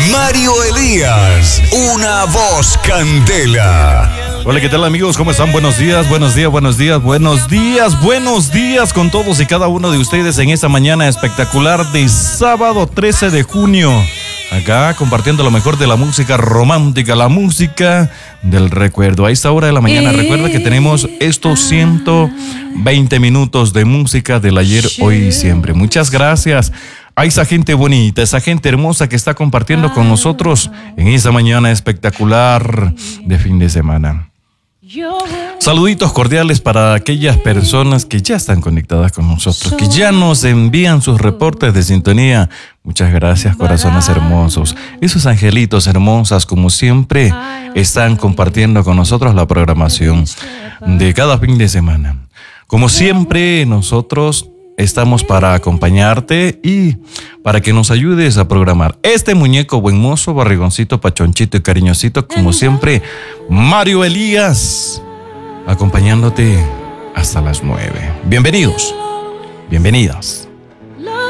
Mario Elías, una voz candela. Hola, ¿qué tal amigos? ¿Cómo están? Buenos días con todos y cada uno de ustedes en esta mañana espectacular de sábado 13 de junio. Acá compartiendo lo mejor de la música romántica, la música del recuerdo. A esta hora de la mañana recuerda que tenemos estos 120 minutos de música del ayer, hoy y siempre. Muchas gracias a esa gente bonita, esa gente hermosa que está compartiendo con nosotros en esta mañana espectacular de fin de semana. Saluditos cordiales para aquellas personas que ya están conectadas con nosotros, que ya nos envían sus reportes de sintonía. Muchas gracias, corazones hermosos. Esos angelitos hermosas, como siempre, están compartiendo con nosotros la programación de cada fin de semana. Como siempre, nosotros estamos para acompañarte y para que nos ayudes a programar este muñeco buen mozo, barrigoncito, pachonchito y cariñosito, como siempre, Mario Elías, acompañándote hasta las 9. Bienvenidos, bienvenidas.